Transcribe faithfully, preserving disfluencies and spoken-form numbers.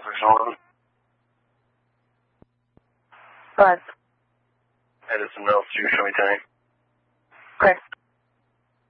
six one. Buzz. Edison Mills, two, show me ten. Okay.